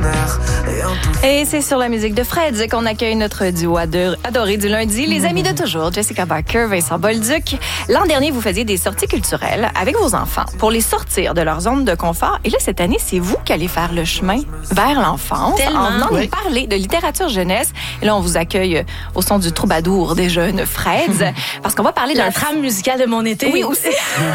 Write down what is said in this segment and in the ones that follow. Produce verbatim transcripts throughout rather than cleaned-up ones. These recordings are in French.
air. Et, en tout... et c'est sur la musique de Fred qu'on accueille notre duo adoré du lundi, les amis de toujours, Jessica Barker, Vincent Bolduc. L'an dernier, vous faisiez des sorties culturelles avec vos enfants pour les sortir de leur zone de confort. Et là, cette année, c'est vous qui allez faire le chemin vers l'enfance Tellement. en venant oui. nous parler de littérature jeunesse. Et là, on vous accueille au son du troubadour des jeunes Freds parce qu'on va parler La d'un... trame musicale de mon été. Oui, aussi.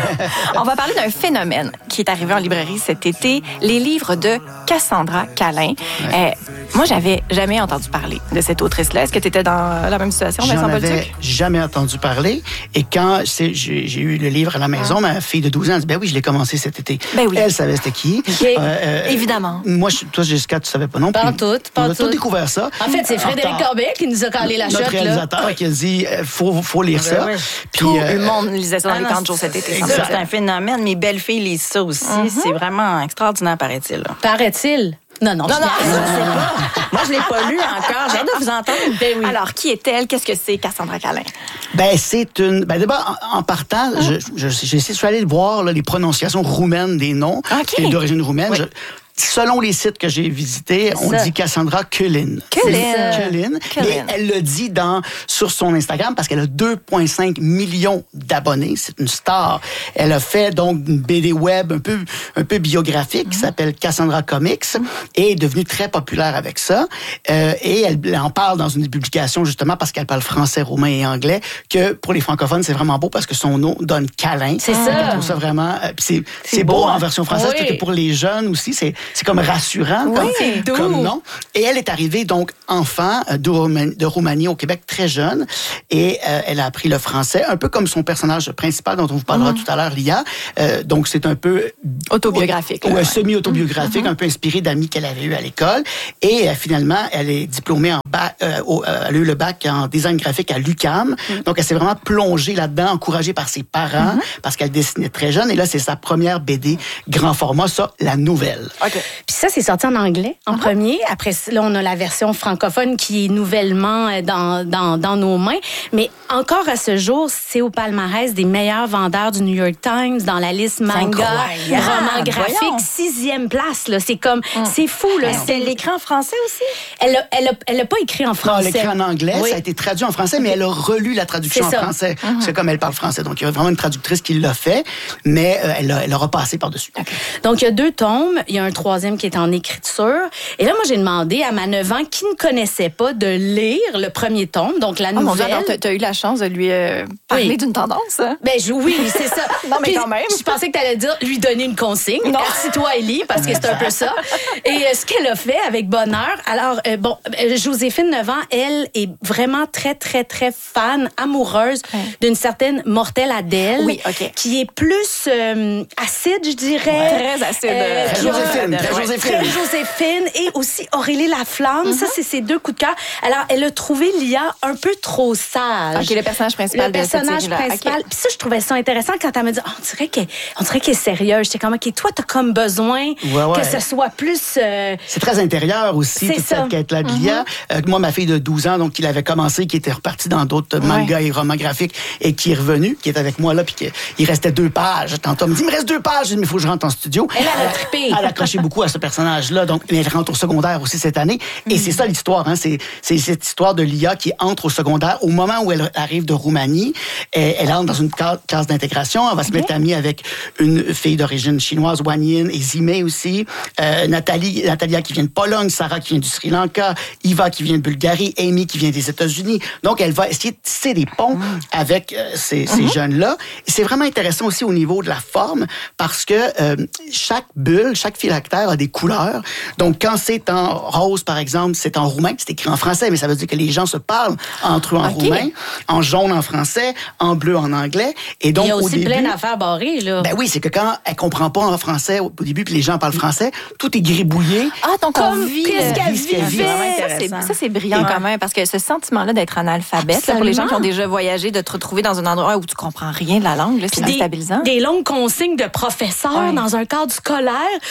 On va parler d'un phénomène qui est arrivé en librairie cet été, les livres de Cassandra Callain. Euh, moi, j'avais jamais entendu parler de cette autrice-là. Est-ce que tu étais dans la même situation, Vincent J'en avais Bolduc? jamais entendu parler. Et quand c'est, j'ai, j'ai eu le livre à la maison, ma fille de douze ans, elle dit, ben oui, je l'ai commencé cet été. Ben oui. Elle savait c'était qui. Okay. Euh, Évidemment. Moi, je- toi, Jessica, tu savais pas non plus. Pas en tout, pas On en a tout tout. découvert ça. En fait, c'est Frédéric Attends. Corbet qui nous a calé la Notre shot, là. réalisateur qui a dit, il faut, faut lire ça. ouais. Puis, Tout euh, le monde lisait ça dans Ah les non, camps de jour cet été. exact. semble-t-il. C'est un phénomène. Mes belles-filles lisent ça aussi. C'est vraiment extraordinaire, paraît-il. là. Paraît-il. Non, non, Non, je non, niaise. je sais pas. Moi, je l'ai pas lu encore. J'ai hâte de vous entendre. Ben oui. Alors, qui est-elle? Qu'est-ce que c'est, Cassandra Callain? Ben, c'est une. Ben, d'abord, en, en partant, je, je, j'ai essayé, je suis allé voir là, les prononciations roumaines des noms, OK. qui est d'origine roumaine. Oui. Je- selon les sites que j'ai visités, on ça. dit Cassandra Cullen. Cullen. C'est Cullen. Cullen. Mais elle le dit dans, sur son Instagram parce qu'elle a deux virgule cinq millions d'abonnés. C'est une star. Elle a fait donc une B D web un peu, un peu biographique qui s'appelle Cassandra Comics et est devenue très populaire avec ça. Euh, et elle, elle en parle dans une publication justement parce qu'elle parle français, roumain et anglais que pour les francophones, c'est vraiment beau parce que son nom donne câlin. C'est ça. Je trouve ça vraiment... euh, puis c'est, c'est, C'est beau, beau, en hein? version française. Oui. Puis que pour les jeunes aussi, c'est, c'est comme rassurant comme, c'est doux. comme nom. Et elle est arrivée donc enfant euh, de, Roumanie, de Roumanie au Québec très jeune et euh, elle a appris le français, un peu comme son personnage principal dont on vous parlera tout à l'heure, Lia. Euh, donc c'est un peu... Autobiographique, là, Ouais, ouais. semi-autobiographique, un peu inspiré d'amis qu'elle avait eu à l'école. Et euh, finalement, elle est diplômée en bac, euh, au, euh, elle a eu le bac en design graphique à l'U Q A M. Donc elle s'est vraiment plongée là-dedans, encouragée par ses parents parce qu'elle dessinait très jeune. Et là, c'est sa première B D grand format, ça, la nouvelle. OK. Puis ça, c'est sorti en anglais en premier. Après, là, on a la version francophone qui est nouvellement euh, dans, dans, dans nos mains. Mais encore à ce jour, c'est au palmarès des meilleurs vendeurs du New York Times dans la liste manga, incroyable. roman graphique, Voyons. sixième place. Là. C'est comme, c'est fou. Là. C'est l'écran français aussi? Elle a, elle, a, elle a pas écrit en Non, français. elle écrit en anglais, Oui. ça a été traduit en français, mais elle a relu la traduction en C'est ça. français. C'est comme elle parle français. Donc, il y a vraiment une traductrice qui l'a fait, mais euh, elle, a, elle a repassé par-dessus. Donc, il y a deux tomes. Il y a un troisième qui est en écriture. Et là, moi, j'ai demandé à ma neuf ans qui ne connaissait pas de lire le premier tome, donc la Oh mon Dieu, nouvelle. alors t'as, t'as eu la chance de lui euh, parler Oui. d'une tendance, hein? Ben je- oui, c'est ça. Non, mais Puis, quand même. Je pensais que tu allais dire lui donner une consigne. Non. Assis-toi et lis, parce que c'est un peu ça. Et euh, ce qu'elle a fait avec bonheur, alors, euh, bon, euh, Joséphine, neuf ans, elle est vraiment très, très, très fan, amoureuse Ouais. d'une certaine Mortelle Adèle. Oui, OK. Qui est plus euh, acide, je dirais. Très acide. Euh, Très qui a- Joséphine, très Ouais. Joséphine. Très Joséphine et aussi Aurélie Laflamme. Ça, c'est ses deux coups de cœur. Alors, elle a trouvé Lia un peu trop sage. OK, le personnage principal Le de cette personnage série-là. principal. OK. Puis ça, je trouvais ça intéressant quand elle m'a dit, oh, on dirait qu'elle, on dirait qu'elle est sérieuse. J'étais comme, OK, toi, t'as comme besoin Ouais, ouais. que ce soit plus... euh, C'est très intérieur aussi, C'est toute ça. cette quête-là de Lia. Euh, moi, ma fille de douze ans, donc, qui l'avait commencé, qui était repartie dans d'autres mangas et romans graphiques et qui est revenue, qui est avec moi là, puis qui- il restait deux pages. Tantôt, elle me dit, il me reste deux pages. J'ai dit, mais il faut que je rentre en studio. Elle, elle a trippé. Elle a accroché beaucoup à ce personnage-là. Donc, elle rentre au secondaire aussi cette année. Et c'est ça l'histoire, hein. C'est, c'est cette histoire de Lia qui entre au secondaire. Au moment où elle arrive de Roumanie, elle, elle entre dans une ca- classe d'intégration. Elle va se mettre amie avec une fille d'origine chinoise, Wan Yin, et Zimei aussi. Euh, Nathalie, Natalia qui vient de Pologne, Sarah qui vient du Sri Lanka, Iva qui vient de Bulgarie, Amy qui vient des États-Unis. Donc, elle va essayer de tisser des ponts avec euh, ces, ces jeunes-là. Et c'est vraiment intéressant aussi au niveau de la forme parce que euh, chaque bulle, chaque phylactère a des couleurs. Donc, quand c'est en rose, par exemple, c'est en roumain, c'est écrit en français, mais ça veut dire que les gens se parlent entre eux en OK. roumain, en jaune en français, en bleu en anglais. Et donc, il y a au aussi début, plein d'affaires barrées, là. ben oui, c'est que quand elle comprend pas en français au début, puis les gens parlent français, tout est gribouillé. Ah, donc on Comme vit qu'est-ce le- qu'elle vit ce qu'elle vivait. vit. Ça, c'est, intéressant. ça, c'est brillant quand même, parce que ce sentiment-là d'être analphabète, là, pour les gens qui ont déjà voyagé, de te retrouver dans un endroit où tu comprends rien de la langue, là, c'est Des, déstabilisant. des longues consignes de professeurs Ouais. dans un cadre scolaire où elle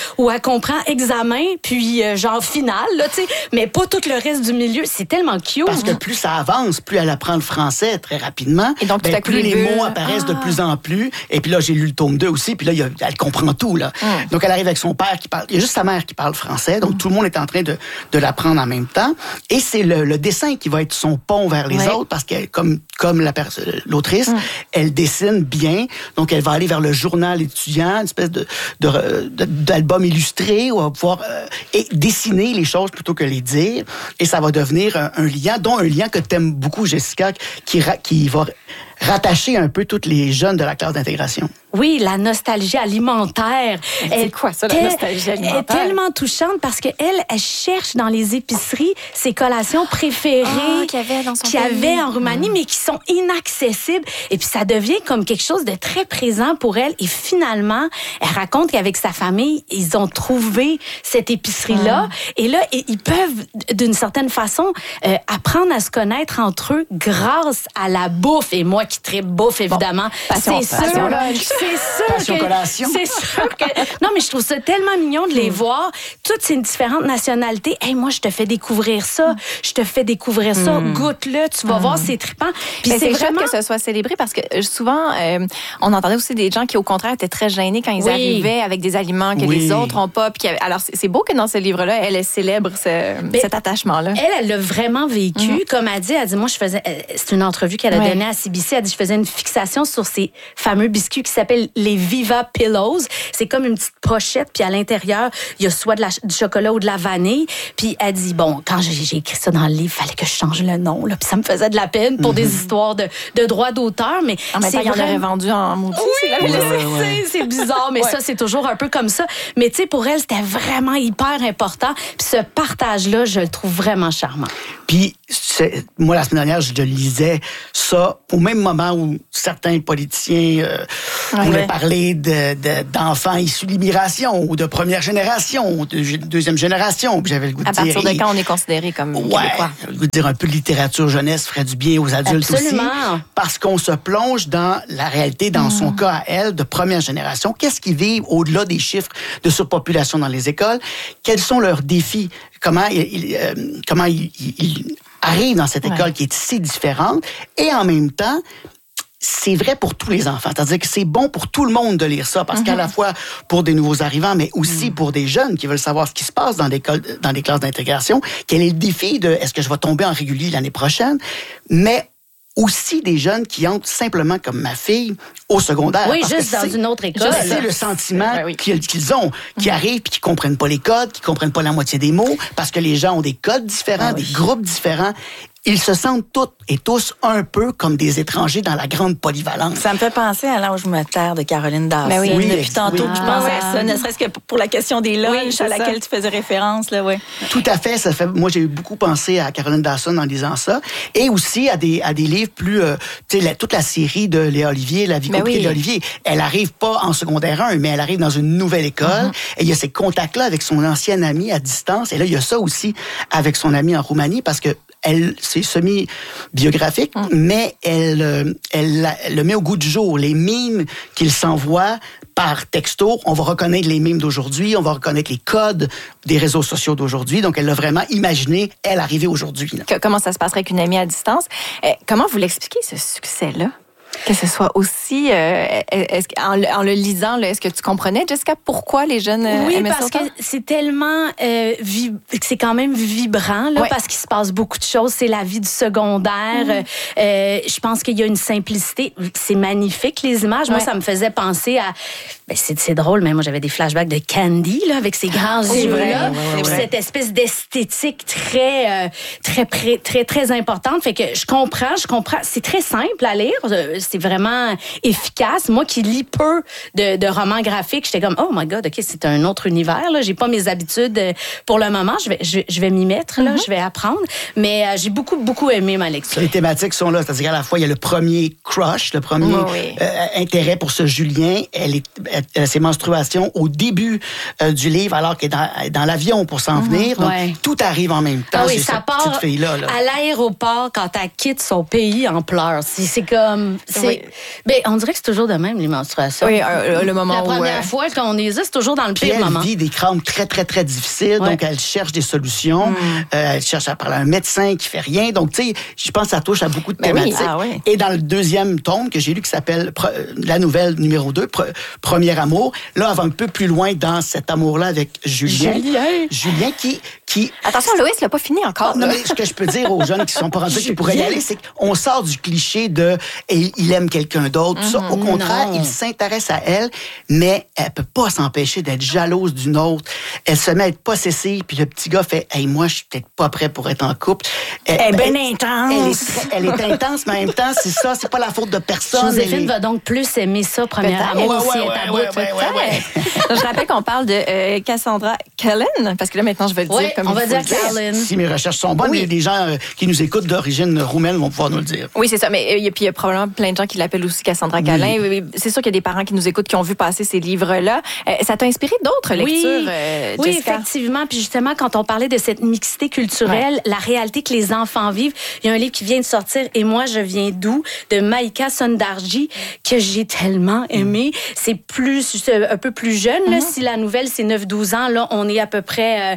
comprend examen, puis euh, genre finale, là, tu sais, mais pas tout le reste du milieu. C'est tellement cute. Parce que plus ça avance, plus elle apprend le français très rapidement. Et donc, tout ben, à coup, plus les les bulles. mots apparaissent Ah. de plus en plus. Et puis là, j'ai lu le tome deux aussi, puis là, il y a- elle comprend tout, là. Mm. Donc, elle arrive avec son père qui parle. Il y a juste sa mère qui parle français, donc tout le monde est en train de, de l'apprendre en même temps. Et c'est le, le dessin qui va être son pont vers les Ouais. autres, parce que comme, comme la pers- l'autrice, Mm. elle dessine bien. Donc, elle va aller vers le journal étudiant, une espèce de, de, de- d'album illustré, où elle va pouvoir euh, et dessiner les choses plutôt que les dire. Et ça va devenir un, un lien, dont un lien que t'aimes beaucoup, Jessica, qui, ra- qui va rattacher un peu tous les jeunes de la classe d'intégration. Oui, la nostalgie alimentaire. C'est Elle quoi ça, la tel- nostalgie alimentaire? Elle est tellement touchante parce qu'elle, elle cherche dans les épiceries ses collations préférées Ah, qu'il y avait dans son qu'il y pays. avait en Roumanie, mais qui sont inaccessibles. Et puis, ça devient comme quelque chose de très présent pour elle. Et finalement, elle raconte qu'avec sa famille, ils ont trouvé cette épicerie-là. Et là, i- ils peuvent, d'une certaine façon, euh, apprendre à se connaître entre eux grâce à la bouffe. Et moi qui tripe bouffe, évidemment, passion- c'est passion sûr, lunch. c'est sûr Passion que collation. c'est sûr que non, mais je trouve ça tellement mignon de les voir, toutes ces différentes nationalités. Hey, moi je te fais découvrir ça, je te fais découvrir ça, goûte-le, tu vas voir, c'est trippant. Puis Mais c'est c'est vraiment chouette que ce soit célébré parce que euh, souvent, euh, on entendait aussi des gens qui, au contraire, étaient très gênés quand ils Oui. arrivaient avec des aliments que Oui. les autres n'ont pas. Puis qu'il y avait- alors, c'est c'est beau que dans ce livre-là, elle, elle célèbre ce- Ben, cet attachement-là. Elle, elle l'a vraiment vécu. Comme elle dit, elle dit, moi, je faisais, euh, c'est une entrevue qu'elle a Ouais. donnée à C B C. Elle dit, je faisais une fixation sur ces fameux biscuits qui s'appellent les Viva Pillows. C'est comme une petite pochette, puis à l'intérieur, il y a soit de la, du chocolat ou de la vanille. Puis elle dit, bon, quand j'ai, j'ai écrit ça dans le livre, il fallait que je change le nom, là. Puis ça me faisait de la peine pour des histoires de, de droits d'auteur, mais En même temps, c'est il en aurait vraiment- vendu en maudit. Oui, s'il avait je laissé. sais, c'est bizarre, mais ça, c'est toujours un peu comme ça. Mais tu sais, pour elle, c'était vraiment hyper important. Puis ce partage-là, je le trouve vraiment charmant. Puis, c'est- moi, la semaine dernière, je lisais ça au même moment où certains politiciens euh, Ouais. voulaient parler de, de- d'enfants issus de l'immigration ou de première génération ou de ge- deuxième génération. Puis j'avais le goût de À dire... partir de hey, quand on est considéré comme Ouais, québécois? j'avais le goût de dire un peu de littérature jeunesse ferait du bien aux adultes Absolument. aussi. Parce qu'on se plonge dans la réalité, dans son cas à elle, de première génération. Qu'est-ce qu'ils vivent au-delà des chiffres de surpopulation dans les écoles? Quels sont leurs défis? Comment ils, ils, euh, comment ils, ils- ils arrivent dans cette école Ouais. qui est si différente? Et en même temps, c'est vrai pour tous les enfants. C'est-à-dire que c'est bon pour tout le monde de lire ça, parce qu'à la fois pour des nouveaux arrivants, mais aussi pour des jeunes qui veulent savoir ce qui se passe dans des, cols- dans des classes d'intégration. Quel est le défi de est-ce que je vais tomber en régulier l'année prochaine? Mais aussi des jeunes qui entrent simplement comme ma fille au secondaire. Oui, Parce juste que dans c'est- une autre école. je sais le sentiment Ouais, oui. qu'ils, qu'ils ont, qui arrivent puis qui comprennent pas les codes, qui comprennent pas la moitié des mots, parce que les gens ont des codes différents, Ah oui. des groupes différents. Ils se sentent toutes et tous un peu comme des étrangers dans la grande polyvalence. Ça me fait penser à l'âge où je me terre de Caroline Dawson. Ben oui. Oui, Depuis ex- tantôt oui. que je pensais Ah. à ça, ne serait-ce que pour la question des lunchs Oui, c'est à laquelle ça. tu faisais référence. Là, ouais. Tout à fait, ça fait. Moi, j'ai beaucoup pensé à Caroline Dawson en lisant ça, et aussi à des à des livres plus, euh, tu sais, la- toute la série de Léa Olivier, La vie Ben compliquée oui. de Léa Olivier. Elle arrive pas en secondaire un, mais elle arrive dans une nouvelle école. Et il y a ces contacts-là avec son ancien ami à distance. Et là, il y a ça aussi avec son ami en Roumanie, parce que elle, c'est semi-biographique, mais elle, euh, elle, la- elle le met au goût du jour. Les mimes qu'il s'envoie par texto, on va reconnaître les mimes d'aujourd'hui, on va reconnaître les codes des réseaux sociaux d'aujourd'hui. Donc, elle l'a vraiment imaginé, elle, arriver aujourd'hui. là. Que- comment ça se passerait avec une amie à distance? Euh, comment vous l'expliquez, ce succès-là? Que ce soit aussi... euh, est-ce, que- en, le- en le lisant, là, est-ce que tu comprenais, Jessica, pourquoi les jeunes euh, Oui, aimaient parce ça que autant? c'est tellement euh, vib- c'est quand même vibrant là, Ouais. parce qu'il se passe beaucoup de choses. C'est la vie du secondaire. Mhm. Euh, je pense qu'il y a une simplicité. C'est magnifique les images. Moi, Ouais. ça me faisait penser à. Ben, c'est, c'est drôle, mais moi j'avais des flashbacks de Candy là, avec ses grands C'est yeux vrai, là, ouais, ouais, Puis ouais. cette espèce d'esthétique très, euh, très, très, très, très importante. Fait que je comprends, je comprends. C'est très simple à lire. Euh, C'est vraiment efficace. Moi qui lis peu de, de romans graphiques, j'étais comme, oh my God, OK, c'est un autre univers. Là. J'ai pas mes habitudes euh, pour le moment. Je vais, je, vais- je vais m'y mettre, là. Je vais apprendre. Mais euh, j'ai beaucoup, beaucoup aimé ma lecture. Les thématiques sont là, c'est-à-dire à la fois, il y a le premier crush, le premier Oui, oui. euh, intérêt pour ce Julien. Elle, est, elle a ses menstruations au début euh, du livre, alors qu'elle est dans, elle est dans l'avion pour s'en venir. Donc, Ouais. tout arrive en même temps Ah oui, chez ça cette part petite fille-là. là. à l'aéroport quand elle quitte son pays en pleurs. C'est, c'est comme, C'est, Oui. ben, on dirait que c'est toujours de même, les menstruations. Oui, euh, le moment La où... première euh, fois qu'on les a, c'est toujours dans le Puis pire elle moment. vit des crampes très, très, très difficiles. Ouais. Donc, elle cherche des solutions. Mm. Euh, elle cherche à parler à un médecin qui fait rien. Donc, tu sais, je pense que ça touche à beaucoup de Ben oui, thématiques. ah oui. Et dans le deuxième tome que j'ai lu, qui s'appelle Pre- La nouvelle numéro deux, Pre- Premier amour, là, elle va un peu plus loin dans cet amour-là avec Julien. Julien. Julien qui... qui Attention, Loïs l'a pas fini encore. non, mais ce que je peux dire aux jeunes qui sont pas rendus, qui pourraient y aller, c'est qu'on sort du cliché de et il aime quelqu'un d'autre. tout ça. Au contraire, non. il s'intéresse à elle, mais elle peut pas s'empêcher d'être jalouse d'une autre. Elle se met à être possessive, puis le petit gars fait hey, moi, je suis peut-être pas prêt pour être en couple. Elle, Elle est bien elle- intense. Elle est, très- elle est intense, mais en même temps, c'est ça, c'est pas la faute de personne. Joséphine Elle est- va donc plus aimer ça, premier Peut-être. amour, Ouais, si ouais, elle est ouais, à bout. ouais, ouais, ouais, ouais. Donc, je rappelle qu'on parle de euh, Cassandra Cullen, parce que là, maintenant, je vais le dire Oui, comme on il va faut dire le dire. Cullen. Si mes recherches sont bonnes, Oui. les, les gens euh, qui nous écoutent d'origine roumaine vont pouvoir nous le dire. Oui, c'est ça. Mais euh, il y a- puis il y a probablement plein de gens qui l'appellent aussi Cassandra Cullen. Oui, C'est sûr qu'il y a des parents qui nous écoutent, qui ont vu passer ces livres-là. Euh, ça t'a inspiré d'autres lectures, euh, oui, Jessica? effectivement. Puis justement, quand on parlait de cette mixité culturelle, la réalité que les enfants vivent, il y a un livre qui vient de sortir, Et moi, je viens d'où, de Maïka Sondarji, que j'ai tellement aimé. C'est plus, c'est un peu plus jeune. Là. Si la nouvelle, c'est neuf douze ans, là, on est à peu près euh,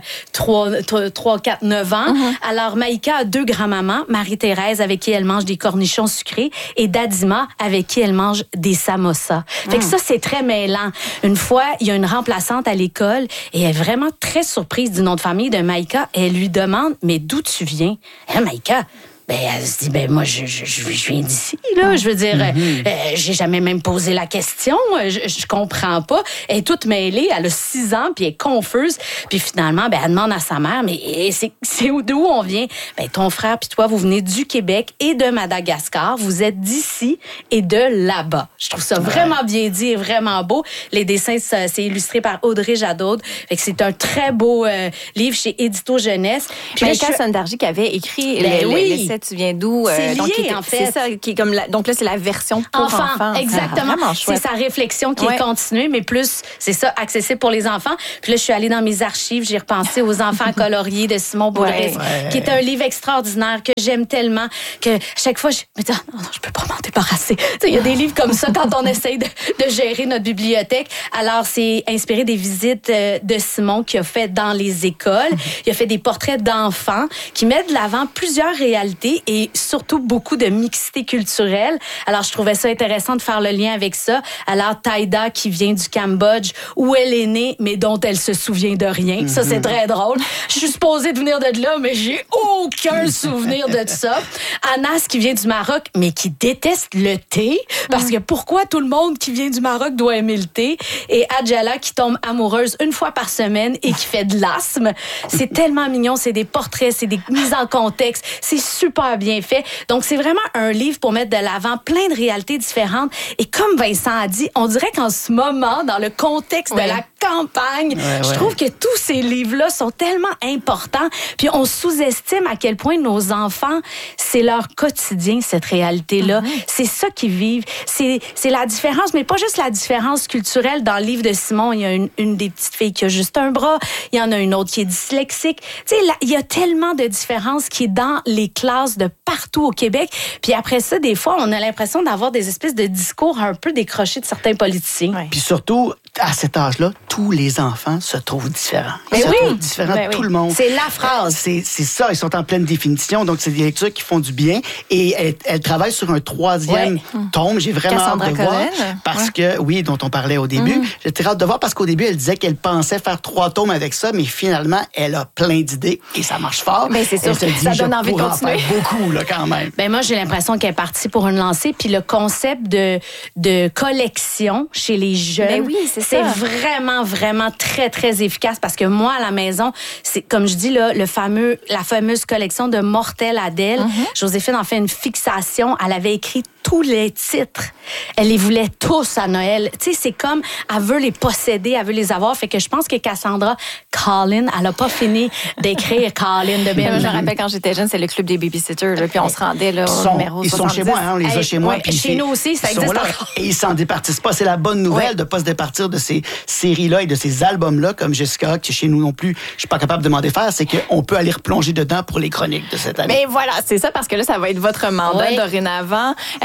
trois, quatre, neuf ans. Alors, Maïka a deux grands-mamans, Marie-Thérèse, avec qui elle mange des cornichons sucrés, et Dadima, avec qui elle mange des samosas. Fait que ça, c'est très mêlant. Une fois, il y a une remplaçante à l'école, et elle est vraiment très surprise du nom de famille de Maïka, et elle lui demande, mais d'où tu viens? Hein, Maïka? Ben, elle se dit, ben, moi, je, je, je je viens d'ici, là. Je veux dire, euh, euh, j'ai jamais même posé la question. Euh, Je, je comprends pas. Elle est toute mêlée. Elle a six ans, puis elle est confuse. Puis finalement, ben, elle demande à sa mère, mais eh, c'est, c'est où- d'où on vient? Ben, ton frère puis toi, vous venez du Québec et de Madagascar. Vous êtes d'ici et de là-bas. Je trouve ça vraiment bien dit et vraiment beau. Les dessins, ça, c'est illustré par Audrey Jadot. Fait que c'est un très beau euh, livre chez Édito Jeunesse. Puis là, Maïka je suis- Sondarji qui avait écrit Ben le- le- oui. l'essai Tu viens d'où? C'est donc, lié, qui était- en fait. C'est ça, qui est comme la- donc là, c'est la version pour enfants. enfants, exactement. Ah, vraiment C'est chouette. sa réflexion qui Ouais. est continuée, mais plus, c'est ça, accessible pour les enfants. Puis là, je suis allée dans mes archives, j'ai repensé aux enfants coloriés de Simon Boulris, Ouais. qui est un livre extraordinaire que j'aime tellement que chaque fois, je me dis, ah, non, non, je peux pas m'en débarrasser. Tu sais, il y a des livres comme ça quand on essaye de, de gérer notre bibliothèque. Alors, c'est inspiré des visites euh, de Simon qu'il a fait dans les écoles. Il a fait des portraits d'enfants qui mettent de l'avant plusieurs réalités et surtout beaucoup de mixité culturelle. Alors, je trouvais ça intéressant de faire le lien avec ça. Alors, Taïda, qui vient du Cambodge, où elle est née, mais dont elle se souvient de rien. Ça, c'est très drôle. Je suis supposée de venir de là, mais j'ai aucun souvenir de ça. Anas, qui vient du Maroc, mais qui déteste le thé, parce que pourquoi tout le monde qui vient du Maroc doit aimer le thé? Et Adjala, qui tombe amoureuse une fois par semaine et qui fait de l'asthme. C'est tellement mignon. C'est des portraits, c'est des mises en contexte. C'est super bien fait. Donc, c'est vraiment un livre pour mettre de l'avant plein de réalités différentes. Et comme Vincent a dit, on dirait qu'en ce moment, dans le contexte Ouais. de la campagne, Ouais, je ouais. trouve que tous ces livres-là sont tellement importants. Puis on sous-estime à quel point nos enfants, c'est leur quotidien, cette réalité-là. C'est ça qu'ils vivent. C'est, c'est la différence, mais pas juste la différence culturelle. Dans le livre de Simon, il y a une, une des petites filles qui a juste un bras. Il y en a une autre qui est dyslexique. Tu sais, là, il y a tellement de différences qui est dans les classes de partout au Québec. Puis après ça, des fois, on a l'impression d'avoir des espèces de discours un peu décrochés de certains politiciens. Ouais. Puis surtout, à cet âge-là, tous les enfants se trouvent différents. Ils Ben se oui. trouvent différents Ben de tout oui. le monde. C'est la phrase. C'est, c'est ça, ils sont en pleine définition. Donc, c'est des lectures qui font du bien. Et elle, elle travaille sur un troisième Ouais. tome. J'ai vraiment Cassandra hâte de voir. Cullen. Parce que, oui, dont on parlait au début. J'ai très hâte de voir parce qu'au début, elle disait qu'elle pensait faire trois tomes avec ça, mais finalement, elle a plein d'idées et ça marche fort. Ben, c'est sûr Elle se que dit, ça je donne envie de pourrais en continuer. faire beaucoup, là, quand même. Ben moi, j'ai l'impression qu'elle est partie pour une lancée. Puis le concept de, de collection chez les jeunes, Ben oui, c'est c'est ça. vraiment, vraiment très, très efficace. Parce que moi, à la maison, c'est comme je dis, là, le fameux, la fameuse collection de Mortel Adèle. Mm-hmm. Joséphine en fait une fixation. Elle avait écrit tous les titres. Elle les voulait tous à Noël. Tu sais, c'est comme, elle veut les posséder, elle veut les avoir. Fait que je pense que Cassandra Colin, elle a pas fini d'écrire Colin de Moi, je me Benjamin. rappelle quand j'étais jeune, c'est le club des babysitters, là, puis on se rendait là, Ils au sont, numéro ils sont soixante-dix. chez moi, hein, on les a Hey, chez moi. ouais, puis chez c'est- nous aussi, ça ils sont existe là, encore. Et ils s'en départissent pas. C'est la bonne nouvelle Ouais. de pas se départir de ces séries-là et de ces albums-là, comme Jessica, qui chez nous non plus, je suis pas capable de m'en défaire, c'est qu'on peut aller replonger dedans pour les chroniques de cette année. Mais voilà, c'est ça, parce que là, ça va être votre mandat Oui. dorénavant. Euh,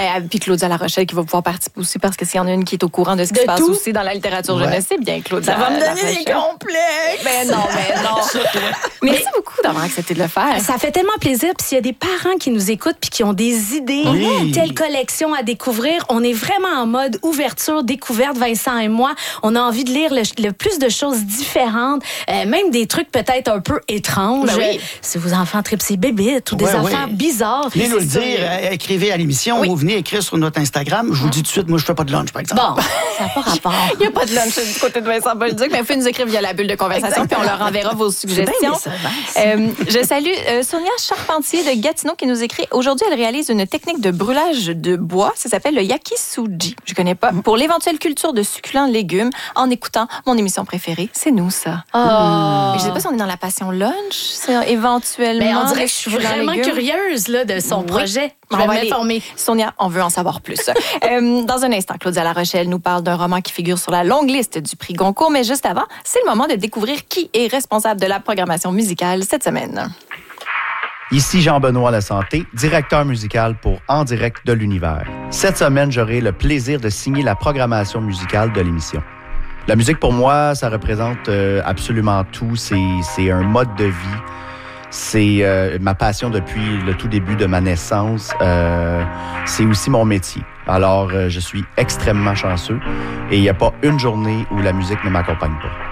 Ben, puis Claudia La Rochelle qui va pouvoir participer aussi parce que s'il y en a une qui est au courant de ce qui De se passe tout. aussi dans la littérature Ouais. jeunesse, c'est bien Claudia. Ça va me La donner des Rochelle. complexes. Ben non, ben non. Merci beaucoup d'avoir accepté de le faire. Ça fait tellement plaisir. Puis s'il y a des parents qui nous écoutent puis qui ont des idées, Oui. telle collection à découvrir, on est vraiment en mode ouverture, découverte, Vincent et moi. On a envie de lire le, le plus de choses différentes, euh, même des trucs peut-être un peu étranges. Ben oui. Euh, Si vos enfants tripent ces bébites ou des Ouais, affaires ouais. bizarres. Venez puis nous le c'est ça. dire, euh, écrivez à l'émission Oui. ou venez écrire sur notre Instagram. Je vous dis tout de suite, moi, je fais pas de lunch, par exemple. Bon, ça n'a pas rapport. Il n'y a pas de lunch du côté de Vincent Bolduc, mais vous pouvez nous écrire via la bulle de conversation, puis on leur enverra vos suggestions. Euh, je salue euh, Sonia Charpentier de Gatineau qui nous écrit. Aujourd'hui, elle réalise une technique de brûlage de bois. Ça s'appelle le yakisuji. Je connais pas. Pour l'éventuelle culture de succulents légumes, en écoutant mon émission préférée, c'est nous, ça. Oh. Je sais pas si on est dans la passion lunch, c'est éventuellement. Mais on dirait les que je suis succulents vraiment légumes. curieuse là, de son Oui. projet. Je On vais va aller- m'informer. Sonia, on veut en savoir plus. Euh, dans un instant, Claudia La Rochelle nous parle d'un roman qui figure sur la longue liste du prix Goncourt, mais juste avant, c'est le moment de découvrir qui est responsable de la programmation musicale cette semaine. Ici Jean-Benoît Lasanté, directeur musical pour En direct de l'univers. Cette semaine, j'aurai le plaisir de signer la programmation musicale de l'émission. La musique, pour moi, ça représente euh, absolument tout. C'est, c'est un mode de vie. C'est euh, ma passion depuis le tout début de ma naissance. Euh, c'est aussi mon métier. Alors, euh, je suis extrêmement chanceux et il n'y a pas une journée où la musique ne m'accompagne pas.